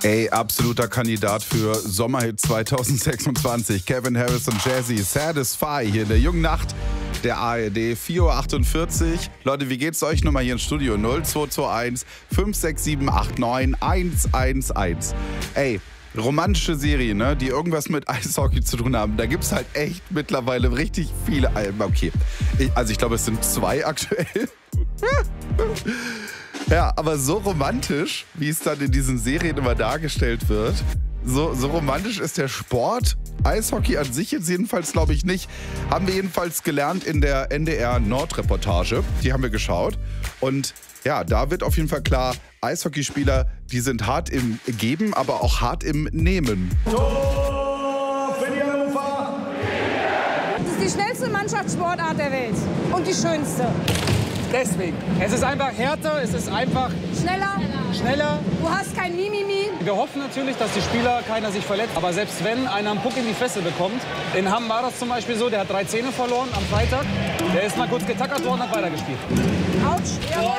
Ey, absoluter Kandidat für Sommerhit 2026. Calvin Harris und Jazzy, Satisfy hier in der jungen Nacht der ARD, 4:48 Uhr. Leute, wie geht's euch? Nummer hier ins Studio 0221 56789 111. Ey, romantische Serien, ne, die irgendwas mit Eishockey zu tun haben. Da gibt's halt echt mittlerweile richtig viele Alben. Okay, ich glaube, es sind 2 aktuell. Ja, aber so romantisch, wie es dann in diesen Serien immer dargestellt wird, so romantisch ist der Sport. Eishockey an sich jetzt jedenfalls, glaube ich, nicht. Haben wir jedenfalls gelernt in der NDR-Nord-Reportage. Die haben wir geschaut. Und ja, da wird auf jeden Fall klar, Eishockeyspieler, die sind hart im Geben, aber auch hart im Nehmen. Tor für die Hannover! Das ist die schnellste Mannschaftssportart der Welt und die schönste. Deswegen. Es ist einfach härter, es ist einfach schneller. Du hast kein Mimimi. Wir hoffen natürlich, dass die Spieler, keiner sich verletzt. Aber selbst wenn einer einen Puck in die Fresse bekommt, in Hamm war das zum Beispiel so, der hat 3 Zähne verloren am Freitag. Der ist mal kurz getackert worden und hat weitergespielt. Autsch.